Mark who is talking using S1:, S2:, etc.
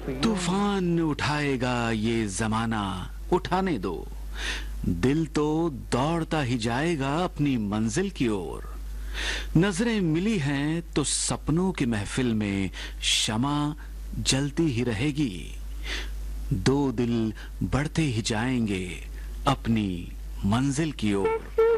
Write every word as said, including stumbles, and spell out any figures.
S1: तूफान उठाएगा ये जमाना, उठाने दो। दिल तो दौड़ता ही जाएगा अपनी मंजिल की ओर। नजरें मिली हैं तो सपनों की महफिल में शमा जलती ही रहेगी। दो दिल बढ़ते ही जाएंगे अपनी मंजिल की ओर।